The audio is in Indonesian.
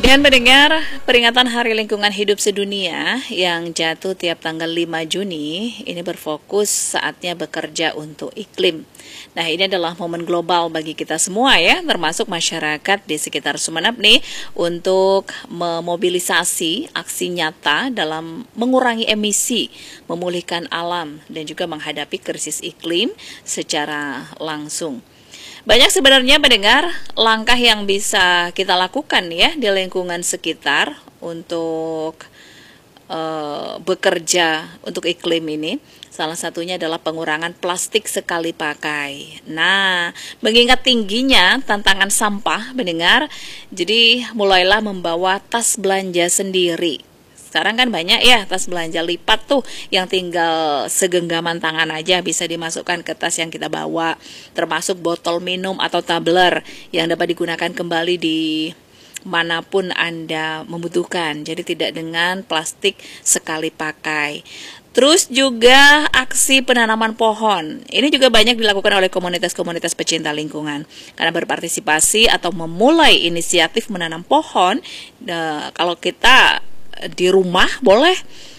Dan mendengar peringatan Hari Lingkungan Hidup Sedunia yang jatuh tiap tanggal 5 Juni, ini berfokus saatnya bekerja untuk iklim. Nah, ini adalah momen global bagi kita semua ya, termasuk masyarakat di sekitar Sumeneb nih, untuk memobilisasi aksi nyata dalam mengurangi emisi, memulihkan alam, dan juga menghadapi krisis iklim secara langsung. Banyak sebenarnya mendengar langkah yang bisa kita lakukan ya di lingkungan sekitar untuk bekerja untuk iklim ini. Salah satunya adalah pengurangan plastik sekali pakai. Nah, mengingat tingginya tantangan sampah mendengar, jadi mulailah membawa tas belanja sendiri. Sekarang kan banyak ya tas belanja lipat tuh yang tinggal segenggaman tangan aja bisa dimasukkan ke tas yang kita bawa, termasuk botol minum atau tumbler yang dapat digunakan kembali di manapun Anda membutuhkan. Jadi tidak dengan plastik sekali pakai. Terus juga aksi penanaman pohon. Ini juga banyak dilakukan oleh komunitas-komunitas pecinta lingkungan. Karena berpartisipasi atau memulai inisiatif menanam pohon, kalau kita di rumah boleh